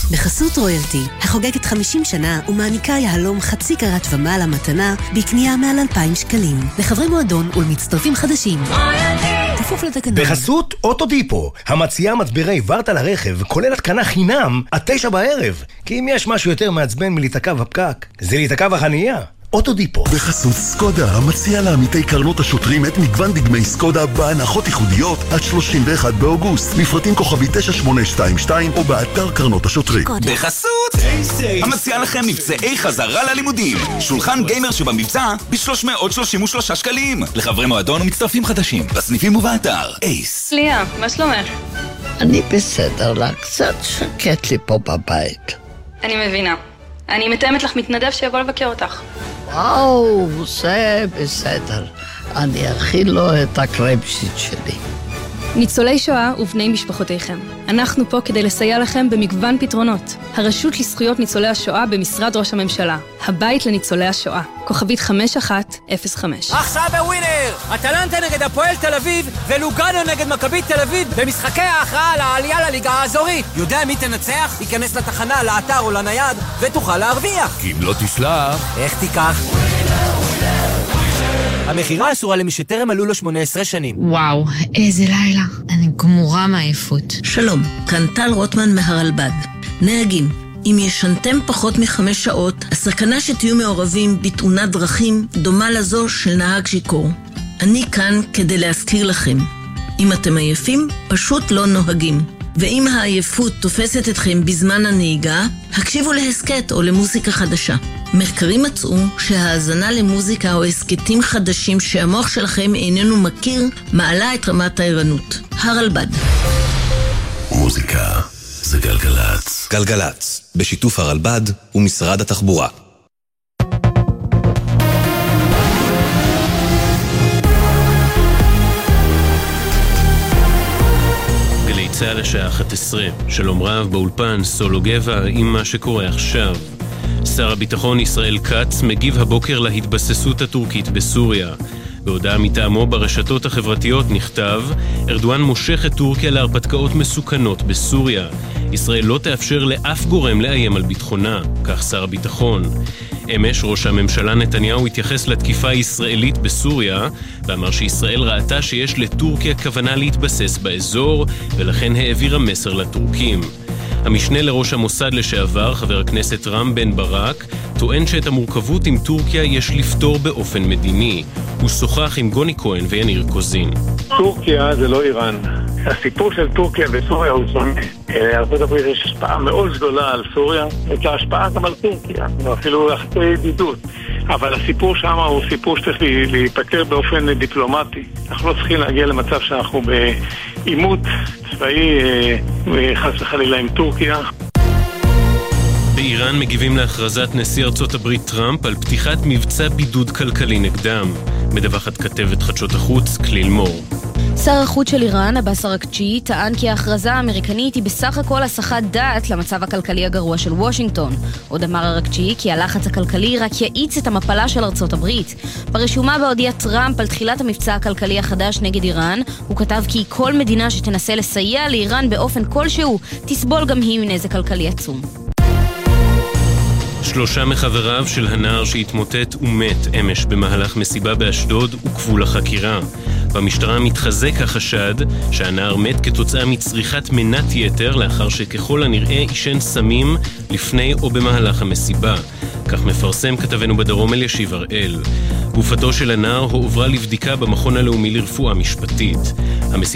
בחסות רויאלטי, החוגגת 50 שנה ומעניקה יהלום חצי קרת ומעלה מתנה בקנייה מעל 2,000 שקלים. לחברי מועדון ולמצטרפים חדשים. כפוף לתקנון. בחסות אוטודיפו, המציעה מצברי ורטה לרכב, כולל התקנה חינם עד 9 בערב. כי אם יש משהו יותר מעצבן מלהיתקע בפקק, זה להיתקע בחנייה. אוטודיפו. בחסות סקודה, המציע לעמיתי קרנות השוטרים את מגוון דגמי סקודה בהנחות ייחודיות עד 31 באוגוסט. מפרטים כוכבי 9822 או באתר קרנות השוטרים. בחסות המציע לכם מבצעי חזרה ללימודים. שולחן גיימר שבמבצע ב-333 שקלים. לחברי מועדון ומצטרפים חדשים בסניפים ובאתר. אייס. ליה, מה שלומך? אני בסדר לה, קצת שקט לי פה בבית. אני מבינה. אני מתאמת לך מתנדב שיבוא לבקר אותך. וואו, זה בסדר. אני אכיל לו את הקרייבשיט שלי. ניצולי שואה ובני משפחותיכם. אנחנו פה כדי לסייע לכם במגוון פתרונות. הרשות לזכויות ניצולי השואה במשרד ראש הממשלה. הבית לניצולי השואה. כוכבית 5105. עכשיו בווינר! אטלנטה נגד הפועל תל אביב ולוגאנו נגד מכבי תל אביב במשחקי ההכרעה על העלייה לליגה האזורית. יודע מי תנצח? ייכנס לתחנה, לאתר או לנייד ותוכל להרוויח. כי אם לא תשלח... איך תיקח? המחירה אסורה למי שטרם מלאו לו 18 שנים. וואו, איזה לילה. אני גמורה מעייפות. שלום, כאן טל רוטמן מהרלב"ד. נהגים, אם ישנתם פחות מ5 שעות, הסכנה שתהיו מעורבים בתאונת דרכים דומה לזו של נהג שיכור. אני כאן כדי להזכיר לכם. אם אתם עייפים, פשוט לא נוהגים. ואם העייפות תופסת אתכם בזמן הנהיגה, הקשיבו להסקט או למוזיקה חדשה. מחקרים מצאו שההאזנה למוזיקה או הסקטים חדשים שהמוח שלכם איננו מכיר, מעלה את רמת הערנות. הרלב"ד. מוזיקה זה גלגלץ. גלגלץ, בשיתוף הרלב"ד ומשרד התחבורה. צהל לשעה 11, שלום רב באולפן סולו גבע עם מה שקורה עכשיו. שר הביטחון ישראל כץ מגיב הבוקר להתבססות הטורקית בסוריה. בהודעה מטעמו ברשתות החברתיות נכתב, ארדואן מושך את טורקיה להרפתקאות מסוכנות בסוריה. ישראל לא תאפשר לאף גורם לאיים על ביטחונה, כך שר הביטחון. אמש ראש הממשלה נתניהו התייחס לתקיפה הישראלית בסוריה, ואמר שישראל ראתה שיש לטורקיה כוונה להתבסס באזור, ולכן העבירה מסר לטורקים. המשנה לראש המוסד לשעבר, חבר הכנסת רם בן ברק, טוען שאת המורכבות עם טורקיה יש לפתור באופן מדיני. הוא שוחח עם גוני כהן ויניר קוזין. טורקיה זה לא איראן. הסיפור של טורקיה וסוריה הוא שונה. ארצות הברית יש השפעה מאוד גדולה על סוריה, את ההשפעה גם על טורקיה, אפילו יחסי ידידות. אבל הסיפור שם הוא סיפור שצריך להיפתר באופן דיפלומטי. אנחנו לא צריכים להגיע למצב שאנחנו בעימות צבאי וחס וחלילה עם טורקיה. באיראן מגיבים להכרזת נשיא ארצות הברית טראמפ על פתיחת מבצע בידוד כלכלי נגדם. מדווחת כתבת חדשות החוץ כליל מור. שר החוץ של איראן, עבאס אראגצ'י, טען כי ההכרזה האמריקנית היא בסך הכל הסחת דעת למצב הכלכלי הגרוע של וושינגטון. עוד אמר אראגצ'י כי הלחץ הכלכלי רק יאיץ את המפלה של ארצות הברית. ברשומה בה הודיע טראמפ על תחילת המבצע הכלכלי החדש נגד איראן. הוא כתב כי כל מדינה שתנסה לסייע לאיראן באופן כלשהו תסבול גם היא מנזק כלכלי עצום. 3 מחבריו של הנער שהתמוטט ומת אמש במהלך מסיבה באשדוד וקבול החקירה. במשטרה מתחזק החשד שהנער מת כתוצאה מצריכת מנת יתר לאחר שככל הנראה ישן סמים לפני או במהלך המסיבה. כך מפרסם כתבנו בדרום אלישיב הראל. גופתו של הנער הועברה לבדיקה במכון הלאומי לרפואה משפטית.